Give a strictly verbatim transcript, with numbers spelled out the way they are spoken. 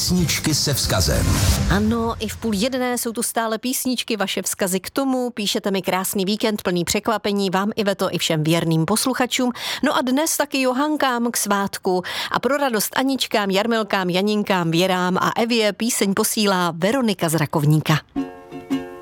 Písničky se vzkazem. Ano, i v půl jedné jsou tu stále písničky, vaše vzkazy k tomu. Píšete mi krásný víkend plný překvapení, vám Iveto i všem věrným posluchačům. No a dnes taky Johankám k svátku. A pro radost Aničkám, Jarmilkám, Janinkám, Věrám a Evě píseň posílá Veronika z Rakovníka.